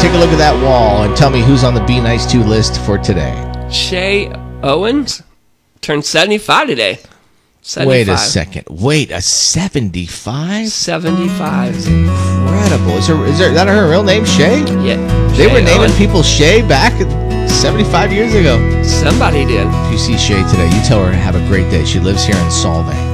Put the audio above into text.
take a look at that wall and tell me who's on the Be Nice To list for today. Shay Owens turned 75 today. 75. Wait a second. Wait, a 75? 75. Incredible. Is that her real name, Shay? Yeah. They were Shay naming Owens. people Shay back 75 years ago. Somebody did. If you see Shay today, you tell her to have a great day. She lives here in Solvang.